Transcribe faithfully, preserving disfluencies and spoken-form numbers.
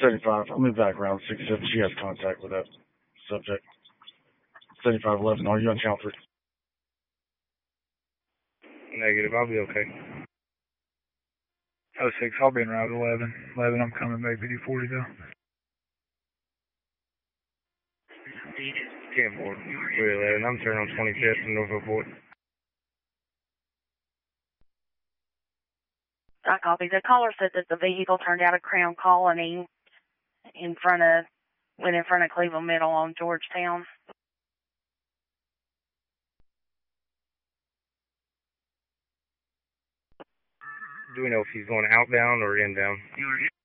seventy-five. I'll move back around sixty-seven. She has contact with that subject. seventy-five eleven. Are you on channel three? Negative. I'll be okay. Oh six. I'll be in route eleven. eleven. I'm coming back. B D forty though. ten four. three eleven. I'm turning on twenty-fifth from Norfolk Board. I copy. The caller said that the vehicle turned out of Crown Colony in front of, went in front of Cleveland Middle on Georgetown. Do we know if he's going outbound or inbound?